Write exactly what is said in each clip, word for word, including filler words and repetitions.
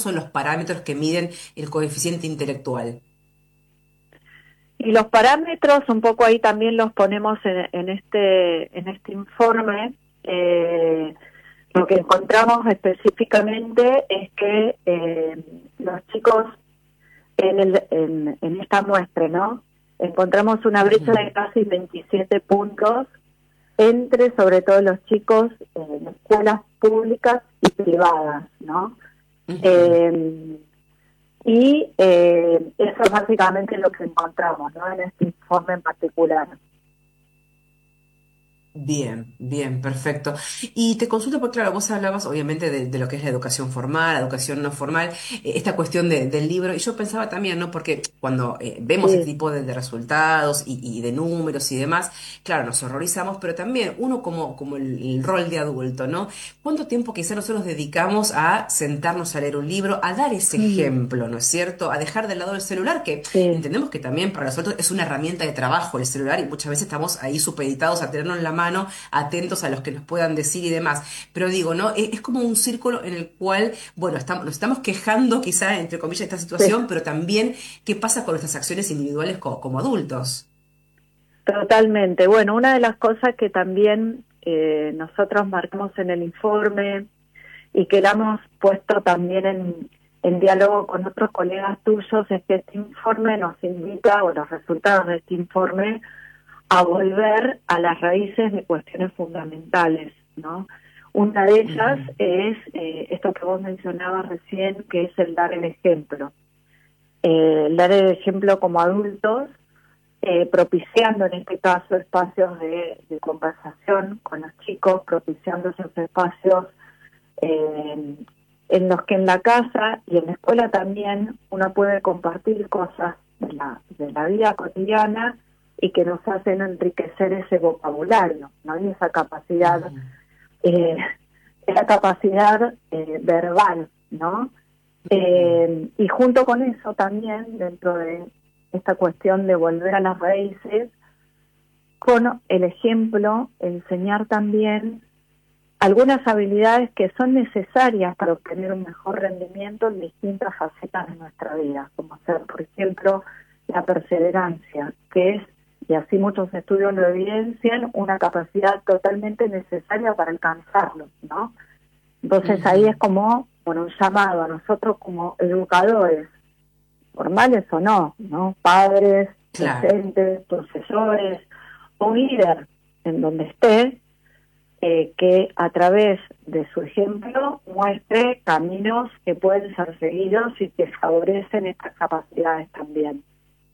son los parámetros que miden el coeficiente intelectual? Y los parámetros un poco ahí también los ponemos en, en este en este informe. Eh, lo que encontramos específicamente es que eh, los chicos en, el, en, en esta muestra, ¿no? Encontramos una brecha Ujú, de casi veintisiete puntos entre, sobre todo, los chicos en escuelas públicas y privadas, ¿no? ujú. Eh, y eh, eso es básicamente lo que encontramos, ¿no? En este informe en particular. Bien, bien, perfecto. Y te consulto porque, claro, vos hablabas obviamente de, de lo que es la educación formal, la educación no formal, eh, esta cuestión de- del libro, y yo pensaba también, ¿no? Porque cuando eh, vemos este Sí, tipo de, de resultados y, y de números y demás, claro, nos horrorizamos, pero también uno como, como el, el rol de adulto, ¿no? ¿Cuánto tiempo quizá nosotros dedicamos a sentarnos a leer un libro, a dar ese mm, ejemplo, ¿no es cierto? A dejar de lado el celular, que sí, entendemos que también para nosotros es una herramienta de trabajo el celular y muchas veces estamos ahí supeditados a tenerlo en la mano, atentos a los que nos puedan decir y demás. Pero digo, ¿no? Es, es como un círculo en el cual, bueno, estamos, nos estamos quejando quizá, entre comillas, de esta sí, situación, pero también qué pasa con nuestras acciones individuales co- como adultos. totalmente. Bueno, una de las cosas que también eh, nosotros marcamos en el informe y que la hemos puesto también en, en diálogo con otros colegas tuyos es que este informe nos invita, o los resultados de este informe, a volver a las raíces de cuestiones fundamentales, ¿no? Una de ellas Ujú, es eh, esto que vos mencionabas recién, que es el dar el ejemplo. Eh, el dar el ejemplo como adultos, eh, propiciando en este caso espacios de, de conversación con los chicos, propiciando esos espacios eh, en los que en la casa y en la escuela también uno puede compartir cosas de la, de la vida cotidiana y que nos hacen enriquecer ese vocabulario, ¿no? Y esa capacidad, ujú, eh, esa capacidad eh, verbal, ¿no? ujú. Eh, y junto con eso también, dentro de esta cuestión de volver a las raíces, con el ejemplo, enseñar también algunas habilidades que son necesarias para obtener un mejor rendimiento en distintas facetas de nuestra vida, como ser, por ejemplo, la perseverancia, que es, y así muchos estudios lo evidencian, una capacidad totalmente necesaria para alcanzarlo, ¿no? Entonces ahí es Ujú. como, bueno, un llamado a nosotros como educadores, formales o no, ¿no? Padres, Claro. docentes, profesores, o un líder en donde esté, eh, que a través de su ejemplo muestre caminos que pueden ser seguidos y que favorecen estas capacidades también.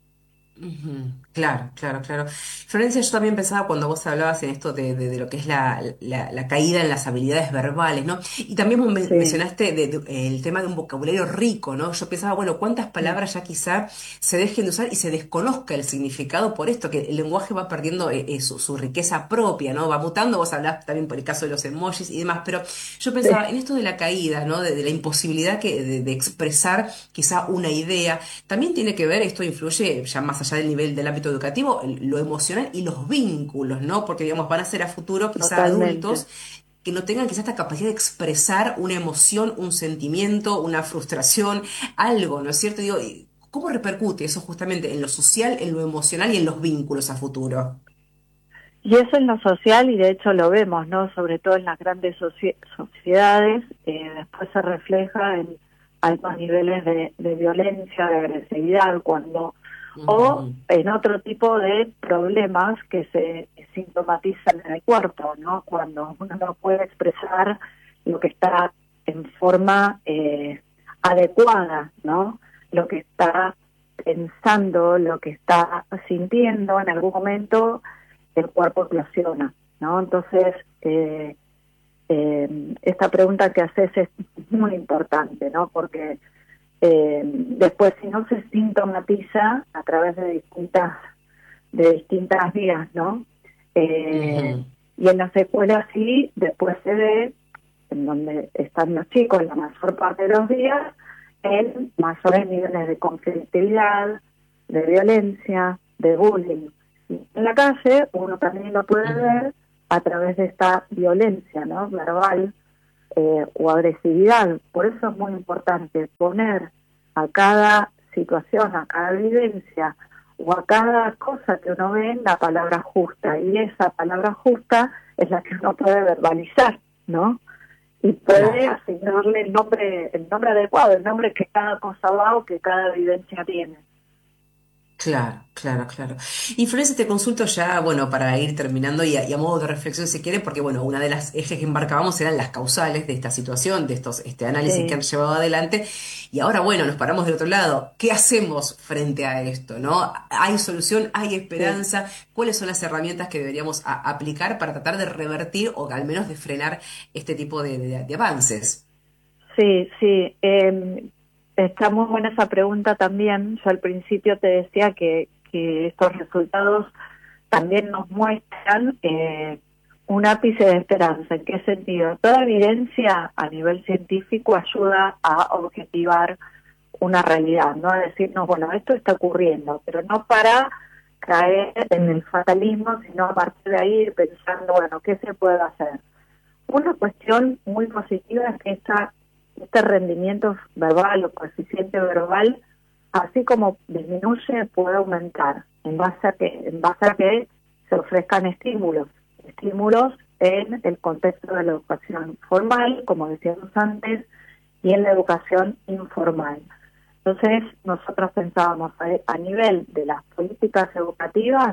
Ujú, claro, claro, claro. Florencia, yo también pensaba cuando vos hablabas en esto de, de- de lo que es la, la- la caída en las habilidades verbales, ¿no? Y también vos me- Sí, mencionaste de- de- el tema de un vocabulario rico, ¿no? Yo pensaba, bueno, cuántas mm, palabras ya quizá se dejen de usar y se desconozca el significado por esto, que el lenguaje va perdiendo eh, eh, su, su riqueza propia, ¿no? Va mutando, vos hablabas también por el caso de los emojis y demás, pero yo sí, pensaba en esto de la caída, ¿no? De, de la imposibilidad que, de de expresar quizá una idea. También tiene que ver, esto influye ya más allá del nivel del ámbito educativo, el- lo emocional y los vínculos, ¿no? Porque, digamos, van a ser a futuro quizá adultos totalmente. que no tengan quizá esta capacidad de expresar una emoción, un sentimiento, una frustración, algo, ¿no es cierto? Digo, ¿y ¿cómo repercute eso justamente en lo social, en lo emocional y en los vínculos a futuro? Y eso en lo social, y de hecho lo vemos, ¿no? Sobre todo en las grandes socie- sociedades, eh, después se refleja en altos niveles de, de violencia, de agresividad, cuando o Ujú, en otro tipo de problemas que se sintomatizan en el cuerpo, ¿no? Cuando uno no puede expresar lo que está en forma eh, adecuada, ¿no? Lo que está pensando, lo que está sintiendo en algún momento el cuerpo eclosiona, ¿no? Entonces, eh, eh, esta pregunta que haces es muy importante, ¿no? Porque eh, después, si no se sintomatiza a través de distintas de distintas vías, ¿no? Eh, ujú, y en las escuelas sí, después se ve, en donde están los chicos la mayor parte de los días, en mayores niveles de conflictividad, de violencia, de bullying. Y en la calle uno también lo puede ujú, ver a través de esta violencia, ¿no? Verbal, eh, o agresividad. Por eso es muy importante poner a cada situación, a cada vivencia o a cada cosa que uno ve la palabra justa, y esa palabra justa es la que uno puede verbalizar, ¿no? Y puede Claro. asignarle el nombre, el nombre adecuado, el nombre que cada cosa va o que cada vivencia tiene. Claro, claro, claro. Y Florencia, te consulto ya, bueno, para ir terminando y a, y a modo de reflexión si quiere, porque bueno, una de las ejes que embarcábamos eran las causales de esta situación, de estos este análisis que han Sí, llevado adelante, y ahora bueno, nos paramos del otro lado. ¿Qué hacemos frente a esto, no? ¿Hay solución? ¿Hay sí, esperanza? ¿Cuáles son las herramientas que deberíamos a- aplicar para tratar de revertir o al menos de frenar este tipo de, de- de avances? sí, sí. Eh, está muy buena esa pregunta también. Yo al principio te decía que, que estos resultados también nos muestran eh, un ápice de esperanza. ¿En qué sentido? Toda evidencia a nivel científico ayuda a objetivar una realidad, ¿no? A decirnos, bueno, esto está ocurriendo, pero no para caer en el fatalismo, sino a partir de ahí ir pensando, bueno, ¿qué se puede hacer? Una cuestión muy positiva es que esta, este rendimiento verbal o coeficiente verbal, así como disminuye, puede aumentar en base a que, en base a que se ofrezcan estímulos, estímulos en el contexto de la educación formal, como decíamos antes, y en la educación informal. Entonces, nosotros pensábamos a, a nivel de las políticas educativas,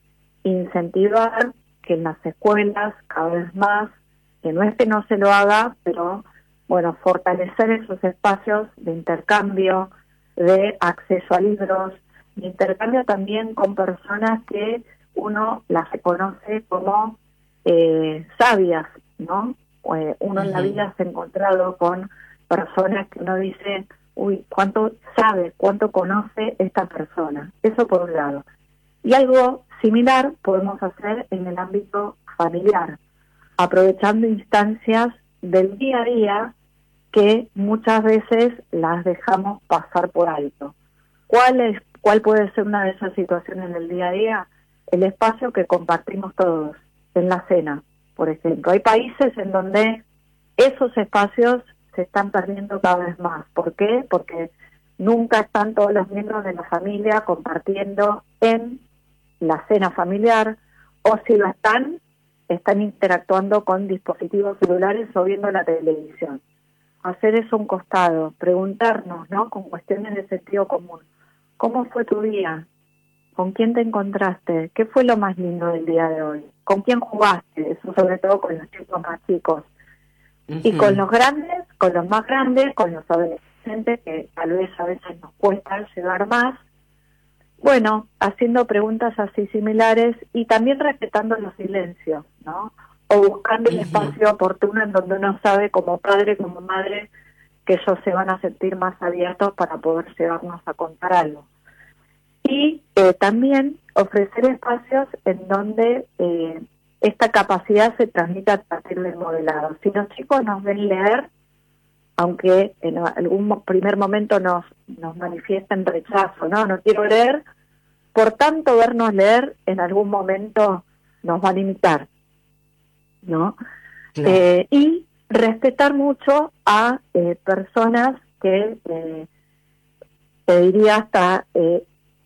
incentivar que en las escuelas cada vez más, que no es que no se lo haga, pero bueno, fortalecer esos espacios de intercambio, de acceso a libros, de intercambio también con personas que uno las reconoce como eh, sabias, ¿no? Eh, uno en la Ujú. vida se ha encontrado con personas que uno dice, uy, ¿cuánto sabe, cuánto conoce esta persona? Eso por un lado. Y algo similar podemos hacer en el ámbito familiar, aprovechando instancias del día a día que muchas veces las dejamos pasar por alto. ¿Cuál es, cuál puede ser una de esas situaciones del día a día? El espacio que compartimos todos en la cena, por ejemplo. Hay países en donde esos espacios se están perdiendo cada vez más. ¿Por qué? Porque nunca están todos los miembros de la familia compartiendo en la cena familiar, o si lo están, están interactuando con dispositivos celulares o viendo la televisión. Hacer eso a un costado, preguntarnos, ¿no? Con cuestiones de sentido común. ¿Cómo fue tu día? ¿Con quién te encontraste? ¿Qué fue lo más lindo del día de hoy? ¿Con quién jugaste? Eso sobre todo con los chicos más chicos. Y con Ujú. los grandes, con los más grandes, con los adolescentes, que tal vez a veces nos cuesta llegar más, bueno, haciendo preguntas así similares y también respetando los silencios, ¿no? O buscando el Ujú. espacio oportuno en donde uno sabe como padre, como madre, que ellos se van a sentir más abiertos para poder llevarnos a contar algo. Y eh, también ofrecer espacios en donde eh, esta capacidad se transmita a partir del modelado. Si los chicos nos ven leer, aunque en algún mo- primer momento nos, nos manifiesten rechazo, ¿no? No quiero leer, por tanto vernos leer en algún momento nos va a limitar, ¿no? Claro. Eh, y respetar mucho a eh, personas que, eh, te diría hasta eh,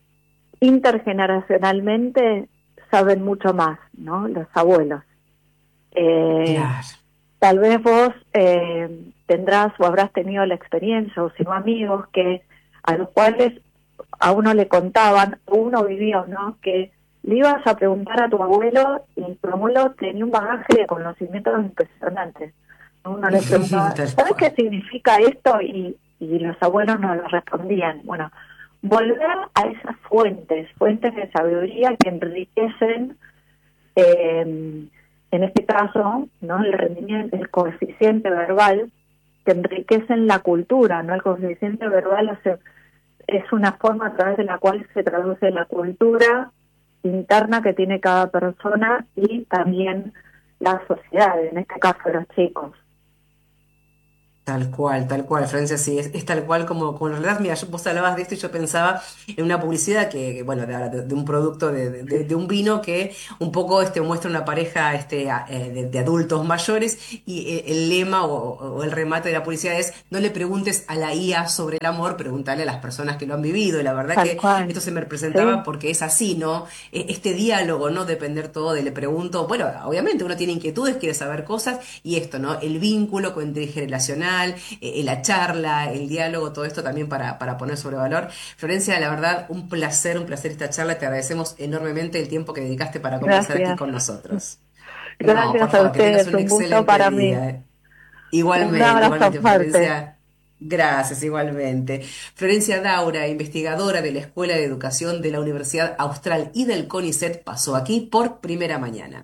intergeneracionalmente, saben mucho más, ¿no? Los abuelos. Eh, Claro. Tal vez vos eh, tendrás o habrás tenido la experiencia, o si no amigos, que a los cuales a uno le contaban, o uno vivió, ¿no? Que le ibas a preguntar a tu abuelo y tu abuelo tenía un bagaje de conocimientos impresionantes. Uno le preguntaba, Tal ¿sabes qué cual. significa esto? Y, y los abuelos no lo respondían. Bueno, volver a esas fuentes, fuentes de sabiduría que enriquecen, eh, en este caso, ¿no? El rendimiento, el coeficiente verbal, que enriquecen la cultura, ¿no? El coeficiente verbal hace, es una forma a través de la cual se traduce la cultura interna que tiene cada persona y también la sociedad, en este caso los chicos. Tal cual, tal cual, Francia, sí, es, es tal cual como, como en realidad, mira, yo- vos hablabas de esto y yo pensaba en una publicidad que, que, bueno, de, de- de un producto, de, de- de un vino que un poco este, muestra una pareja este, a- eh, de, de adultos mayores y eh, el lema o, o el remate de la publicidad es: no le preguntes a la I A sobre el amor, pregúntale a las personas que lo han vivido. Y la verdad Tal que cual. esto se me presentaba Sí, porque es así, ¿no? E- Este diálogo, no depender todo de le pregunto, bueno, obviamente uno tiene inquietudes, quiere saber cosas y esto, ¿no? El vínculo intergeneracional, eh, la charla, el diálogo, todo esto también para, para poner sobre valor. Florencia, la verdad, un placer, un placer esta charla. Te agradecemos enormemente el tiempo que dedicaste para conversar aquí gracias. con nosotros. No, por Gracias a favor, que tengas ustedes, un un gusto excelente para mí. día. Un Igualmente, abrazo igualmente, fuerte. Florencia. Gracias, igualmente. Florencia Daura, investigadora de la Escuela de Educación de la Universidad Austral y del CONICET, pasó aquí por Primera Mañana.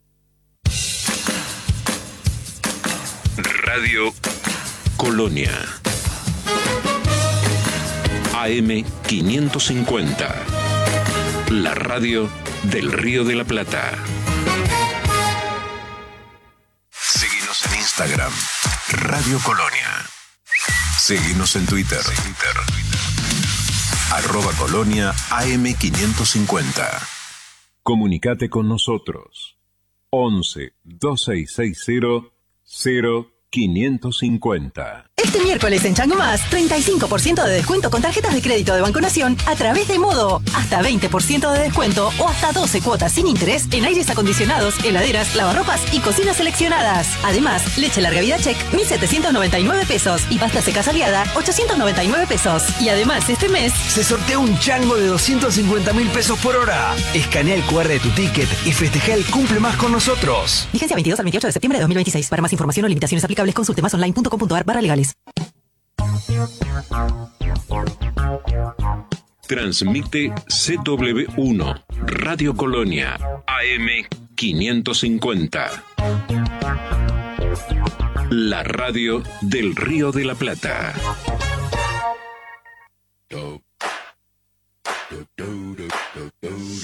Radio Colonia. A M quinientos cincuenta. La radio del Río de la Plata. Seguinos en Instagram, Radio Colonia. Seguinos en Twitter, Twitter. Arroba Colonia A M quinientos cincuenta. Comunicate con nosotros. once, dos seis seis cero, cero quinientos cincuenta. Este miércoles en Chango Más, treinta y cinco por ciento de descuento con tarjetas de crédito de Banco Nación a través de Modo. Hasta veinte por ciento de descuento o hasta doce cuotas sin interés en aires acondicionados, heladeras, lavarropas y cocinas seleccionadas. Además, leche larga vida check, mil setecientos noventa y nueve pesos y pasta seca aliada, ochocientos noventa y nueve pesos. Y además, este mes se sortea un chango de doscientos cincuenta mil pesos por hora. Escanea el cu erre de tu ticket y festeja el cumple más con nosotros. Vigencia veintidós al veintiocho de septiembre de dos mil veintiséis. Para más información o limitaciones aplicables, consulte más online punto com punto ar barra legales. Transmite C W uno, Radio Colonia, A M quinientos cincuenta. La radio del Río de la Plata. Do, do, do, do, do, do.